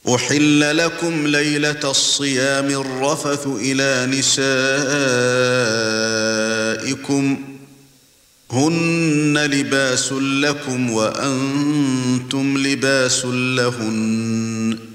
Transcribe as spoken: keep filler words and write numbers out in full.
أحل لكم ليلة الصيام الرفث إلى نسائكم هن لباس لكم وأنتم لباس لهن